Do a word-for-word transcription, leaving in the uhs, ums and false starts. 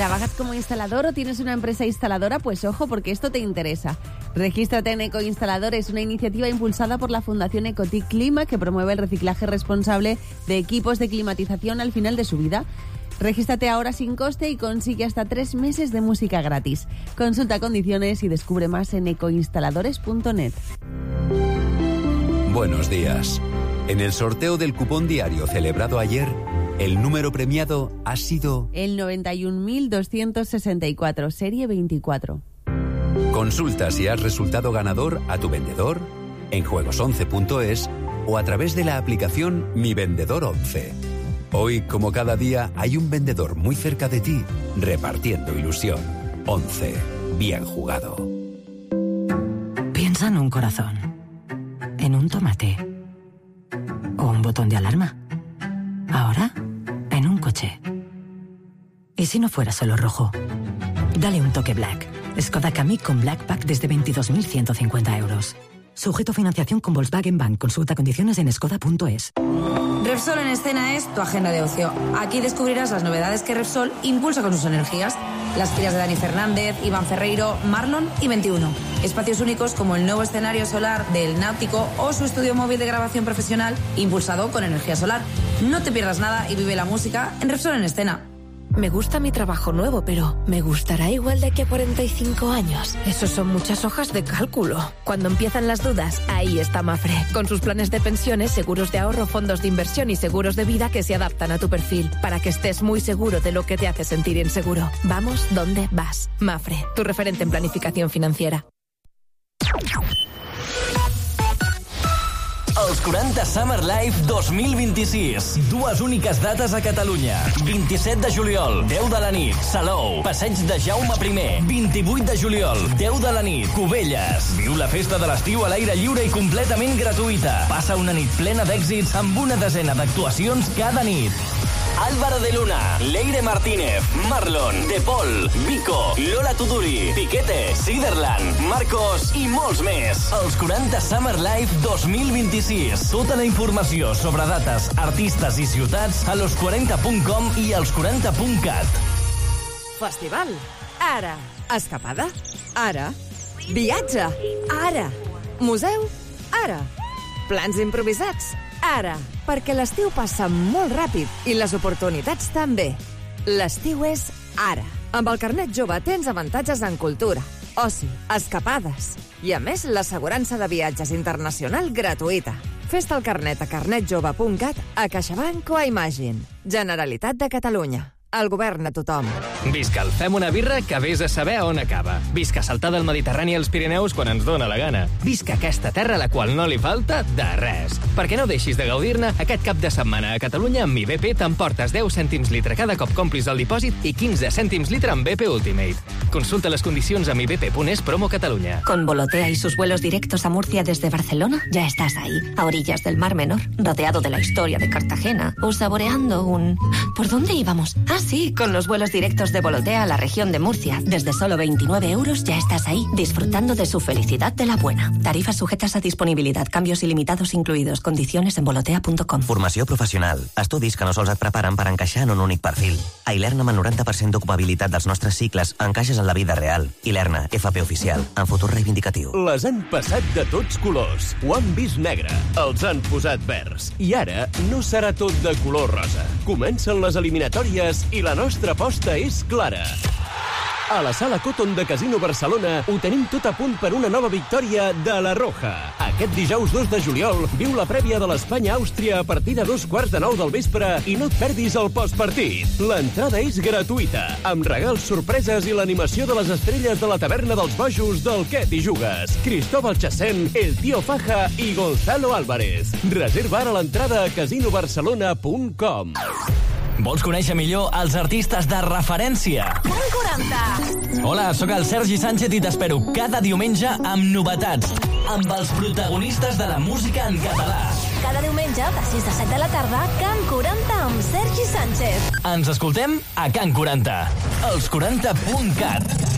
¿Trabajas como instalador o tienes una empresa instaladora? Pues ojo, porque esto te interesa. Regístrate en Ecoinstaladores, una iniciativa impulsada por la Fundación Ecotic Clima que promueve el reciclaje responsable de equipos de climatización al final de su vida. Regístrate ahora sin coste y consigue hasta tres meses de música gratis. Consulta condiciones y descubre más en ecoinstaladores punto net. Buenos días. En el sorteo del cupón diario celebrado ayer, el número premiado ha sido el noventa y un mil doscientos sesenta y cuatro, serie veinticuatro. Consulta si has resultado ganador a tu vendedor, en juegos once punto es o a través de la aplicación Mi Vendedor once. Hoy, como cada día, hay un vendedor muy cerca de ti, repartiendo ilusión. once. Bien jugado. Piensa en un corazón, en un tomate o un botón de alarma. Ahora, en un coche. ¿Y si no fuera solo rojo? Dale un toque Black. Skoda Kamiq con Black Pack desde veintidós mil ciento cincuenta euros. Sujeto a financiación con Volkswagen Bank. Consulta condiciones en skoda punto es. Repsol en Escena es tu agenda de ocio. Aquí descubrirás las novedades que Repsol impulsa con sus energías. Las giras de Dani Fernández, Iván Ferreiro, Marlon y veintiuno. Espacios únicos como el nuevo escenario solar del Náutico o su estudio móvil de grabación profesional impulsado con energía solar. No te pierdas nada y vive la música en Repsol en Escena. Me gusta mi trabajo nuevo, pero ¿me gustará igual de aquí a cuarenta y cinco años? Esos son muchas hojas de cálculo. Cuando empiezan las dudas, ahí está Mafre, con sus planes de pensiones, seguros de ahorro, fondos de inversión y seguros de vida que se adaptan a tu perfil, para que estés muy seguro de lo que te hace sentir inseguro. Vamos donde vas. Mafre, tu referente en planificación financiera. Els quaranta Summer Live dos mil vint-i-sis. Dues úniques dates a Catalunya. vint-i-set de juliol, deu de la nit, Salou. Passeig de Jaume primer. vint-i-vuit de juliol, deu de la nit, Cubelles. Viu la festa de l'estiu a l'aire lliure i completament gratuïta. Passa una nit plena d'èxits amb una desena d'actuacions cada nit. Álvaro de Luna, Leire Martínez, Marlon, De Paul, Vico, Lola Tuduri, Piquete, Siderland, Marcos i molts més. Els quaranta Summer Live dos mil vint-i-sis. Tota la informació sobre dates, artistes i ciutats a los quaranta punt com i als quaranta punt cat. Festival. Ara. Escapada. Ara. Viatge. Ara. Museu. Ara. Plans improvisats. Ara, perquè l'estiu passa molt ràpid i les oportunitats també. L'estiu és ara. Amb el carnet jove tens avantatges en cultura, oci, escapades i, a més, l'assegurança de viatges internacional gratuïta. Fes-te el carnet a carnet jove punt cat, a CaixaBank o a Imagine. Generalitat de Catalunya. El govern a tothom. Visca el Fem una birra que vés a saber on acaba. Visca saltar del Mediterrani als Pirineus quan ens dóna la gana. Visca aquesta terra a la qual no li falta de res. Perquè no deixis de gaudir-ne, aquest cap de setmana a Catalunya amb Mi B P t'emportes deu cèntims litre cada cop complis el dipòsit i quinze cèntims litre amb B P Ultimate. Consulta les condicions a mi b p punt es promo Catalunya. Con Volotea y sus vuelos directos a Murcia desde Barcelona, ya estás ahí, a orillas del Mar Menor, rodeado de la historia de Cartagena o saboreando un... ¿Por dónde íbamos? Ah, sí, con los vuelos directos de Volotea a la región de Murcia. Desde solo veintinueve euros ya estás ahí, disfrutando de su felicidad de la buena. Tarifas sujetas a disponibilitat, canvios il·limitats incluidos, condiciones en volotea punt com. Formació professional, estudis que no sols et preparen per encaixar en un únic perfil. A Ilerna, amb el noranta per cent d'ocupabilitat dels nostres cicles, encaixes en la vida real. Ilerna, F P oficial, en futur reivindicatiu. Les han passat de tots colors. Ho han vist negre, els han posat verds. I ara no serà tot de color rosa. Comencen les eliminatòries i la nostra aposta és clara. A la Sala Cotton de Casino Barcelona ho tenim tot a punt per una nova victòria de la Roja. Aquest dijous dos de juliol viu la prèvia de l'Espanya-Àustria a partir de dos quarts de nou del vespre i no et perdis el postpartit. L'entrada és gratuïta, amb regals, sorpreses i l'animació de les estrelles de la taverna dels bojos del Què t'hi jugues. Cristóbal Chacén, El Tío Faja i Gonzalo Álvarez. Reserva ara l'entrada a casino barcelona punt com. Vols conèixer millor els artistes de referència? Can quaranta! Hola, sóc el Sergi Sánchez i t'espero cada diumenge amb novetats, amb els protagonistes de la música en català. Cada diumenge, de sis a set de la tarda, Can quaranta amb Sergi Sánchez. Ens escoltem a Can quaranta, els quaranta punt cat.